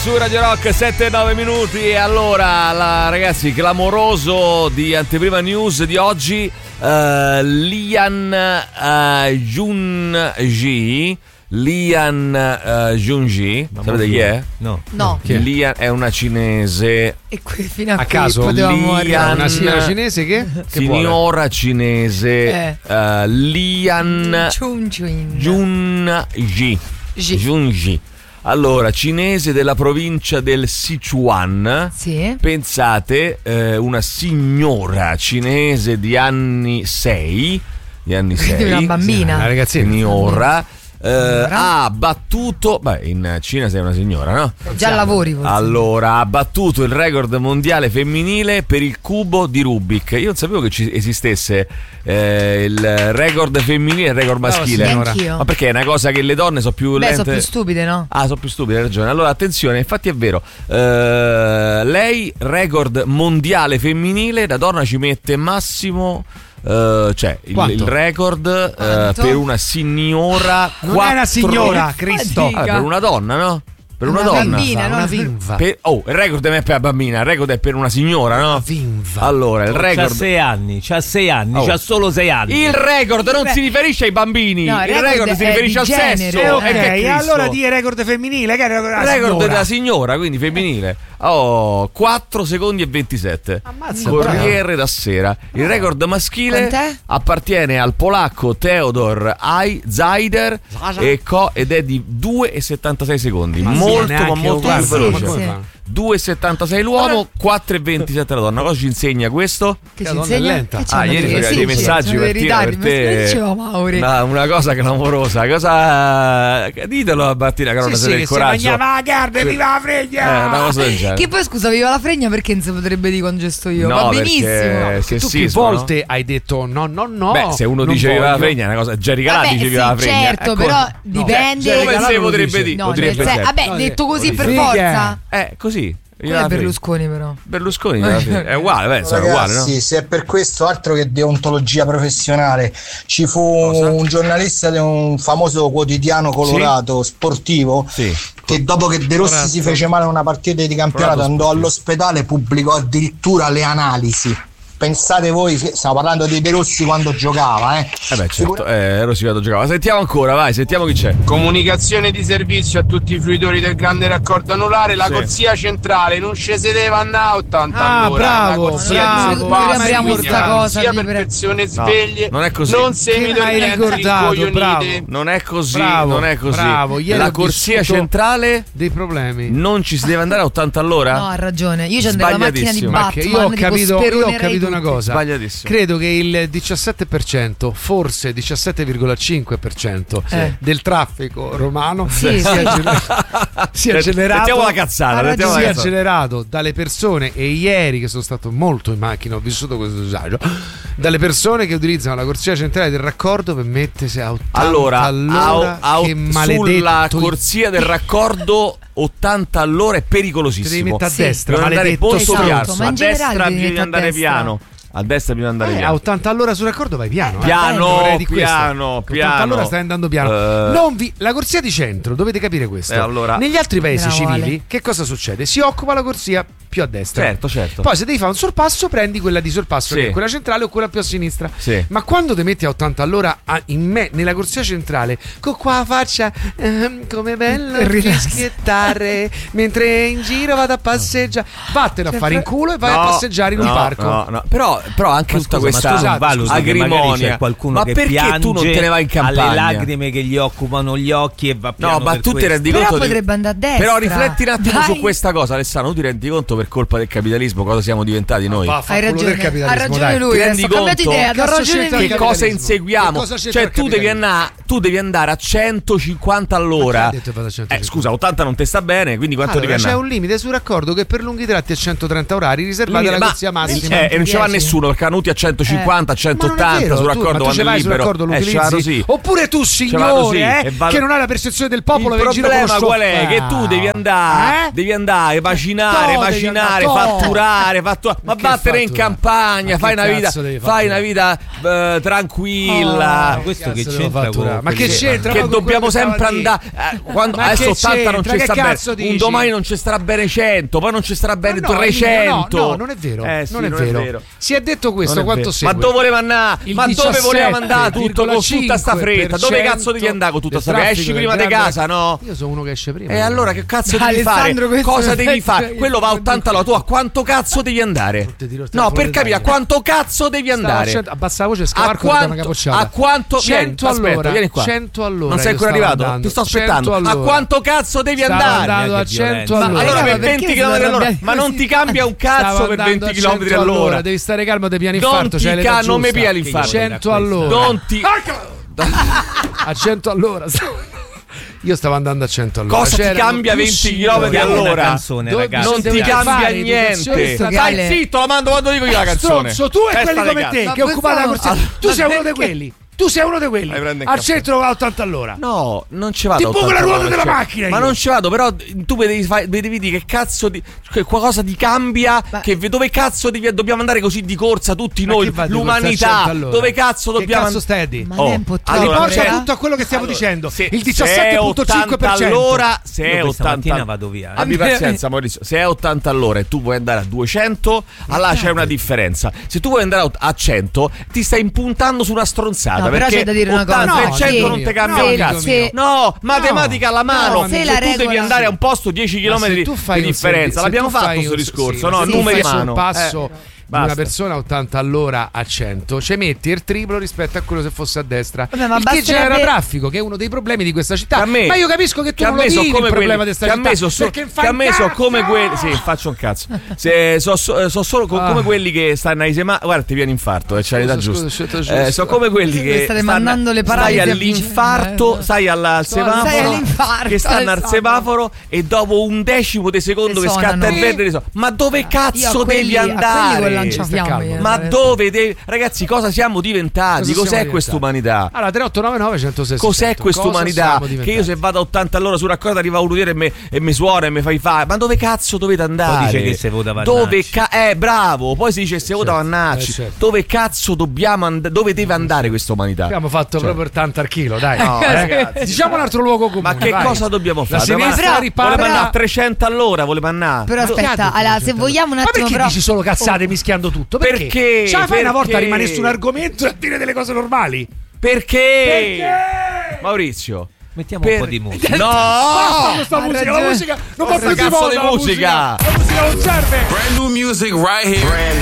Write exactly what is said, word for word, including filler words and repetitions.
su Radio Rock, sette e nove minuti. E allora, la, ragazzi, clamoroso di anteprima news di oggi, uh, Lian uh, Junji. Lian uh, Junji, sapete chi è? No. No. Chi è? Lian è una cinese. E qui fino a, A qui caso, potevamo arrivare. Una signora cinese che? che Signora cinese Eh. uh, Lian Junjin. Junji. Ji. Junji. Allora, cinese della provincia del Sichuan. Sì. Pensate, eh, una signora cinese di anni sei, di anni sei, Una bambina. Una ragazzina. signora, eh, Signora. ha battuto, beh, in Cina sei una signora, no? Già lavori forse. Allora, ha battuto il record mondiale femminile per il cubo di Rubik. Io non sapevo che ci esistesse eh, il record femminile e il record maschile. Brava signora. Ma perché è una cosa che le donne sono più Beh, lente? sono più stupide, no? Ah, sono più stupide, hai ragione. Allora, attenzione, infatti è vero. Eh, lei, record mondiale femminile, la donna ci mette massimo. eh, cioè, il, Quanto? il record eh, Quanto? per una signora. Non è una signora, Quattro- Cristo. Dica. Ah, per una donna, no? Per una, Una donna. bambina, no? Una vinva. Per- oh, il record non è per la bambina, il record è per una signora, no? Vinva. Allora, il C'ha record. sei anni, c'ha sei anni, Oh. c'ha solo sei anni. Il record non Beh. si riferisce ai bambini, No, il il record, record si è riferisce di al genere. sesso. Eh, Eh, ok, ok, E che Cristo. allora di record femminile, che è record Il della record signora. della signora, quindi femminile. Oh, quattro secondi e ventisette. Ammazza, Corriere da Sera. Il record maschile Quant'è? appartiene al polacco Theodor Zajder e co- ed è di due e settantasei secondi. Ma sì, molto, neanche ma molto uguale. più Sì, veloce. sì, sì. due e settantasei l'uomo, quattro e ventisette la donna. Cosa ci insegna questo? Che La ci donna è insegna? lenta. Che ci Ah, hanno ieri detto? c'erano Sì, dei sì, messaggi sono per dei te, ritardi, per te. ma come diceva Mauri? Una, una cosa clamorosa. Cosa ditelo a Martina Carona Sì, se sì, del che si coraggio. mangiava la carne, viva la Eh, fregna! una cosa del genere. Che poi scusa, viva la fregna perché non si potrebbe dire con gesto io. No, Va perché- benissimo. No, Tu più sessismo, volte hai detto no, no, no. Beh, se uno non dice viva la voglio. fregna è una cosa. Jerry Calà Vabbè, dice sì, viva la fregna. certo, Ecco. però No. dipende. Cioè, come Calà se non lo potrebbe dice. dire? No, nel potrebbe sen- essere. vabbè, No, detto così per fighe. forza. Eh, così. Quello è Berlusconi però. Berlusconi alla fine. È uguale, beh, insomma, è uguale, no? Ragazzi, se è per questo altro che deontologia professionale, ci fu Cosa? un giornalista di un famoso quotidiano colorato sportivo Sì. che dopo che De Rossi Colorato. si fece male a una partita di campionato Colorato andò sportivo. all'ospedale, pubblicò addirittura le analisi. Pensate voi, che- stiamo parlando di De Rossi quando giocava, eh? Eh beh, certo, eh, Rossi quando giocava. Sentiamo ancora, vai, sentiamo chi c'è. Comunicazione di servizio a tutti i fruitori del grande raccordo anulare. La Sì. corsia centrale non ci sedeva a ottanta Ah, all'ora. bravo, La corsia bravo. di Noi base, abbiamo quindi sta la cosa sia di per pre- persone No, sveglie, non è così. non Hai semidormienti, ricordato, rincoglionite. bravo. Non è così, Bravo, non è così. bravo. Ieri La ho corsia vissuto centrale dei problemi. non ci si deve andare a ottanta all'ora? No, ha ragione. Io ci andavo la macchina di Sbagliatissimo. Ma che Batman. io ho tipo capito, io ho speronerei capito una tutti. cosa. Sbagliatissimo. Credo che il diciassette per cento, forse diciassette virgola cinque per cento Eh. del traffico romano Sì, sia, sì. gener- sia generato Mettiamo la cazzata, Ha mettiamo la sia cazzata. generato dalle persone, e ieri che sono stato molto in macchina ho vissuto questo disagio, dalle persone che utilizzano la corsia centrale del raccordo per mettersi a ottanta Allora, all'ora. a- a- Che maledetto. sulla corsia del raccordo ottanta all'ora è Ti devi pericolosissimo. mettere a Sì. destra, Bisogna andare maledetto molto Esatto, piano. ma A in generale destra devi bisogna mettere a andare destra. piano. A destra bisogna andare Eh, a piano. ottanta all'ora sul raccordo vai piano. eh. Piano, Vorrei di questo. piano, Che piano. ottanta all'ora stai andando piano. Eh. Non vi- la corsia di centro, dovete capire questo. Eh, allora- Negli altri paesi Bravo, civili, Ale. che cosa succede? Si occupa la corsia più a destra. Certo, certo. Poi se devi fare un sorpasso, prendi quella di sorpasso, Sì. che è quella centrale o quella più a sinistra. Sì. Ma quando ti metti a ottanta all'ora a- in me, nella corsia centrale, con qua la faccia ehm, come bello Relax. fischiettare mentre in giro vado a passeggiare, vattene a fare in culo e vai a No, passeggiare in un no, parco. no, no. Però, però anche Ma tutta scusa, questa ma tu non valuti che magari agrimonia. c'è qualcuno Ma che perché piange tu non te ne vai in campagna? alle lacrime che gli occupano gli occhi e va piano No, ma per tu ti questo. rendi Però conto di- potrebbe andare a destra. Però rifletti un attimo Dai. su questa cosa, Alessandro. Tu ti rendi conto per colpa del capitalismo cosa siamo diventati noi? Va, fa Hai culo del ragione, ha capitalismo, ragione dai. lui. Ti Adesso rendi ho cambiato conto? idea, do Cazzo ragione c'entra io. il Che cosa capitalismo? inseguiamo? Che cosa c'entra Cioè, il tu devi, capitalismo? andare, tu devi andare a centocinquanta Ma chi all'ora. ha detto che vado a centocinquanta? Eh, scusa, ottanta non ti sta bene, quindi quanto Allora, devi c'è andare? un limite sul raccordo che per lunghi tratti è centotrenta orari riservati alla Ma- corsia massima. Eh, e non ce va dieci. nessuno perché Canuti a centocinquanta, a Ma non è centottanta vero, sul tu- raccordo ma tu quando ce è vai sul libero. raccordo, lo Eh, ce vado utilizzi? sì. Oppure tu, Ce vado sì, signore, e eh, vado- che non hai la percezione del popolo, Il vai in giro problema con lo qual è? scioffa. Che tu devi andare, Eh? devi andare, macinare, No, devi macinare, camminare, no. fatturare, fatturare. Ma Che vattene in fatturare? campagna, Ma fai che una vita, cazzo devi fai una fatturare? vita eh, tranquilla. Oh, questo che Cazzo devo c'entra fatturare? con- Ma che che- c'entra? Che Ma con dobbiamo quello che sempre stava andare lì? eh, quando, Ma adesso che ottanta non c'entra? ci Che sta cazzo bene, un dici? domani non ci starà bene cento, poi non ci starà bene Ma no, trecento. No, no, non è vero. Eh, sì, non, è, non è vero. vero. Si è detto questo, Non è quanto vero. segue? Ma dove voleva andare? Il Ma dove voleva andare tutto con diciassette tutta sta fretta? Dove cazzo devi andare con tutta sta fretta? Esci prima di casa, no? Io sono uno che esce prima. E allora che cazzo devi Alessandro, fare? questo Cosa è devi perfetto. fare? Quello va a ottanta all'ora, tu a quanto cazzo devi andare? ti dirò, No, per fuori capire a Italia. quanto cazzo devi Stavo a andare? cento- abbassa la voce, A scavarco da una quanto, capocciata. a quanto cento vieni, aspetta, all'ora, vieni qua. cento all'ora. Non sei io ancora stavo arrivato? andando. Ti sto aspettando. cento A all'ora. quanto cazzo devi Stavo andare? andando a Che violenza. cento Ma all'ora. allora raga, per perché venti siete chilometri all'ora, arrabbiati ma non così ti cambia un cazzo Stavo per andando venti a chilometri cento all'ora. Devi stare calmo, ti piani Non infarto. ti c'hai l'età ca- non mi giusta. pia l'infarto. cento all'ora. Non ti A cento all'ora. Io stavo andando a cento all'ora. Cosa ti C'erano cambia più venti signori. chilometri Diamo una all'ora? canzone, Dove ragazzi. Non ti Devi cambia fare niente. educazione Stai statale. zitto, la mando quando dico io la canzone. Stronzo, tu e Testa quelli di come cazzo. te Ma che occupate la questo- corsia. Tu Ma sei uno perché? di quelli. Tu sei uno di quelli. Vai, prendi in Al caffè. centro va a ottanta all'ora. No, non ci vado. Ti a buco la ottanta ruota all'ora, della cioè. macchina Ma io. non ci vado, però tu mi devi, fare, mi devi dire che cazzo di. Che qualcosa ti cambia. Ma- Che dove cazzo devi- dobbiamo andare così di corsa tutti Ma noi? chi va di corsa a L'umanità. cento all'ora? Dove cazzo Che dobbiamo cazzo andare? stai a dire? Ma Oh, lei è un po' allora, troppo, Riporta c'è- tutto a quello che stiamo dicendo. Se- Il se diciassette è virgola cinque per ottanta cento. all'ora, se Io è questa ottanta mattina vado via, eh. Abbi pazienza, Maurizio. Se è ottanta all'ora e tu vuoi andare a duecento, allora c'è una differenza. Se tu vuoi andare a cento, ti stai impuntando su una stronzata. No, però perché c'è da dire una cosa. ottanta e No, cento sì. non ti cambia No, un se- cazzo. se- No, matematica alla mano. no, se se la tu devi regola- andare a un posto dieci Ma chilometri se tu fai di un differenza, servizio- l'abbiamo se tu fatto fai questo un- discorso, sì, no? se tu Numeri fai a sul mano. passo Eh. di Basta. una persona a ottanta all'ora a cento, ci metti il triplo rispetto a quello se fosse a destra. Vabbè, ma il che basterebbe- genera traffico, che è uno dei problemi di questa città. Che a me- ma io capisco che tu che a non lo me so vivi il come problema quelli- di sta che a città. me so so- perché che a me so cazzo! come quelli sì faccio un cazzo se so, so, so solo co- Ah. come quelli che stanno ai semafori. Guarda, ti viene infarto, e c'hai l'età Scusa, giusta. scusa, giusto, Eh, giusto. so come quelli che State stanno- mandando le paralisi stai a all'infarto, vicenda, eh. stai alla- al Stai semaforo, all'infarto, che stanno al Alessandro. semaforo e dopo un decimo di secondo E che scatta suonano. il verde so, ma dove Io a cazzo quelli- devi a quelli con andare? lanciafiamme, Stai calmo. io, Ma eh. dove devi... Ragazzi, cosa siamo diventati? Cosa Cos'è siamo quest'umanità? Allora, tre otto nove nove uno zero sei Cos'è sette. quest'umanità? Cosa siamo Che io se vado a ottanta all'ora su una cosa arriva un rudiere e me- e mi suona e mi fai fare. Ma dove cazzo dovete andare? Poi dice che se vota Vannacci. Dove ca- eh, bravo. Poi si dice se vota Vannacci. eh, certo. Dove cazzo dobbiamo andare? Dove deve andare questa umanità? Abbiamo fatto Cioè- proprio tanto al chilo, dai. No, ragazzi. Diciamo un altro luogo comune. Ma che vai. cosa dobbiamo La fare? sinistra Però- ripara. Voleva andare a trecento all'ora, voleva andare. Però aspetta, allora, se vogliamo un Ma attimo perché però dici solo cazzate mischiando tutto? Perché? Perché? Ce la fai una volta a Perché? rimanere su un argomento e a dire delle cose normali? Perché? Perché? Maurizio. Mettiamo Per- un po' di musica. No! Basta con sta Ha musica, la ragione. musica non va Questa più di cazzo moda, di la musica. La musica non serve. Brand new music right here. Brand